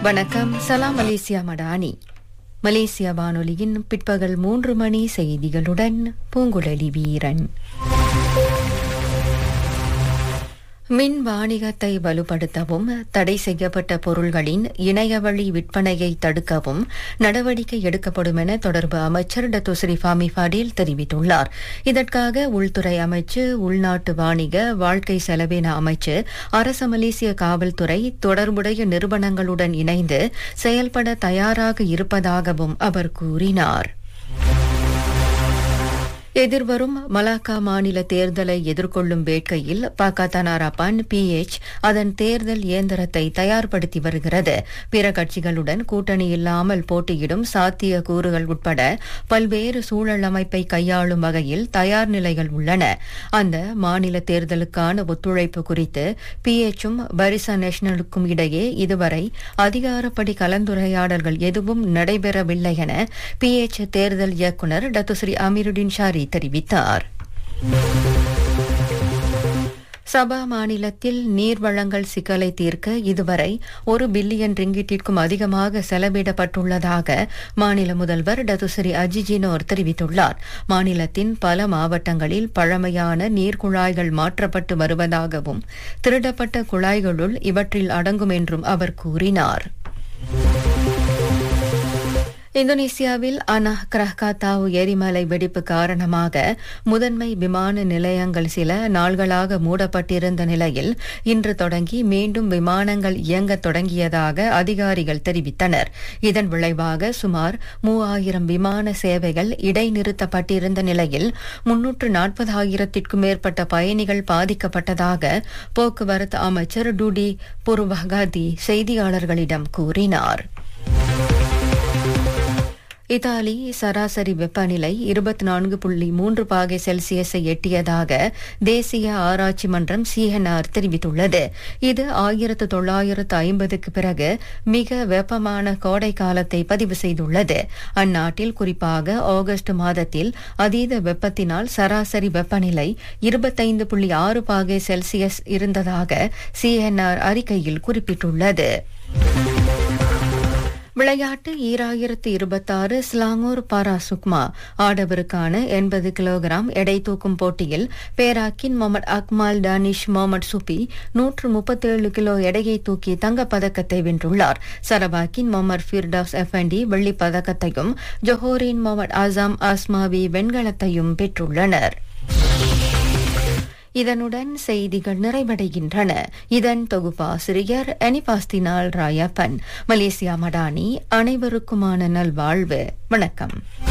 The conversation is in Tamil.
வணக்கம். சலாம் மலேசியா மடானி. மலேசியா வானொலியின் பிற்பகல் 3 மணி செய்திகளுடன் பூங்குழலி வீரன். மின் வாணிகத்தை வலுப்படுத்தவும் தடை செய்யப்பட்ட பொருள்களின் இணையவழி விற்பனையை தடுக்கவும் நடவடிக்கை எடுக்கப்படும் என தொடர்பு அமைச்சர் டத்துஸ்ரீ ஃபாமி ஃபடீல் தெரிவித்துள்ளார். இதற்காக உள்துறை அமைச்சு, உள்நாட்டு வாணிக, வாழ்க்கை செலவின அமைச்சு, அரச மலேசிய காவல்துறை தொடர்புடைய நிறுவனங்களுடன் இணைந்து செயல்பட தயாராக இருப்பதாகவும் அவர் கூறினார். எதிர்வரும் மலாக்கா மாநில தேர்தலை எதிர்கொள்ளும் வேட்கையில் பாகத்தான் ஹராப்பான் PH அதன் தேர்தல் இயந்திரத்தை தயார்படுத்தி வருகிறது. பிற கட்சிகளுடன் கூட்டணி இல்லாமல் போட்டியிடும் சாத்திய கூறுகள் உட்பட பல்வேறு சூழல் அமைப்பை கையாளும் வகையில் தயார் நிலைகள் உள்ளன. அந்த மாநில தேர்தலுக்கான ஒத்துழைப்பு குறித்து PHும் பரிசா நேஷனலுக்கும் இடையே இதுவரை அதிகாரப்படி கலந்துரையாடல்கள் எதுவும் நடைபெறவில்லை என PH தேர்தல் இயக்குநர் டத்துஸ்ரீ அமீருடின் ஷாரி தெரிவித்தார். சபா மாநிலத்தில் நீர் வழங்கல் சிக்கலை தீர்க்க இதுவரை 1 பில்லியன் ரிங்கிட்டிற்கும் அதிகமாக செலவிடப்பட்டுள்ளதாக மாநில முதல்வர் டத்துஸ்ரீ அஜிஜினோர் தெரிவித்துள்ளார். மாநிலத்தின் பல மாவட்டங்களில் பழமையான நீர்க்குழாய்கள் மாற்றப்பட்டு வருவதாகவும் திருடப்பட்ட குழாய்களுள் இவற்றில் அடங்கும் என்றும் அவர் கூறினார். இந்தோனேசியாவில் அனாஹ் கிரஹ்காத்தாவு எரிமலை வெடிப்பு காரணமாக முதன்மை விமான நிலையங்கள் சில நாள்களாக மூடப்பட்டிருந்த நிலையில் இன்று தொடங்கி மீண்டும் விமானங்கள் இயங்கத் தொடங்கியதாக அதிகாரிகள் தெரிவித்தனர். இதன் விளைவாக சுமார் 3000 விமான சேவைகள் இடைநிறுத்தப்பட்டிருந்த நிலையில் 340,000த்திற்கும் மேற்பட்ட பயணிகள் பாதிக்கப்பட்டதாக போக்குவரத்து அமைச்சர் டூடி புர்வகாதி செய்தியாளர்களிடம் கூறினார். இத்தாலி சராசரி வெப்பநிலை 24.3 பாகை செல்சியஸை எட்டியதாக தேசிய ஆராய்ச்சி மன்றம் CNR தெரிவித்துள்ளது. இது 1950க்கு பிறகு மிக வெப்பமான கோடை காலத்தை பதிவு செய்துள்ளது. அந்நாட்டில் குறிப்பாக ஆகஸ்ட் மாதத்தில் அதீத வெப்பத்தினால் சராசரி வெப்பநிலை 25.6 பாகை செல்சியஸ் இருந்ததாக CNR அறிக்கையில் குறிப்பிட்டுள்ளது. விளையாட்டு 2026 ஸ்லாங்கூர் பாரா சுக்மா ஆடவருக்கான 80 கிலோகிராம் எடை தூக்கும் போட்டியில் பேராக்கின் முகமது அக்மால் டானிஷ் முகமது சுபி 137 கிலோ எடையை தூக்கி தங்கப்பதக்கத்தை வென்றுள்ளார். சரவாக்கின் முகமது ஃபிர்டவுஸ் எஃபண்டி வெள்ளிப் பதக்கத்தையும் ஜொஹோரின் முகமது ஆசாம் ஆஸ்மாவி வெண்கலத்தையும் பெற்றுள்ளனர். இதனுடன் செய்திகள் நிறைவடைகின்றன. இதன் தொகுப்பாசிரியர் அனிபாஸ்தினால் ராயப்பன். மலேசியா மடானி. அனைவருக்குமான நல்வாழ்வு. வணக்கம்.